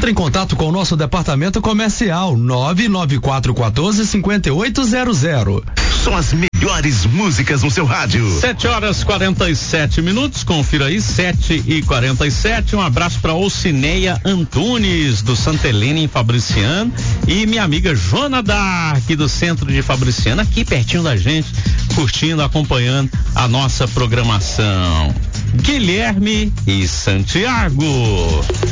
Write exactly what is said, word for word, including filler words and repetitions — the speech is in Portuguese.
Entre em contato com o nosso departamento comercial nove nove quatro um quatro cinco oito zero zero. São as melhores músicas no seu rádio. sete horas e quarenta e sete minutos, confira aí, sete e quarenta e sete. Um abraço para Alcineia Antunes, do Santa Helena em Fabriciano, e minha amiga Joana Dark, do centro de Fabriciano, aqui pertinho da gente, curtindo, acompanhando a nossa programação. Guilherme e Santiago.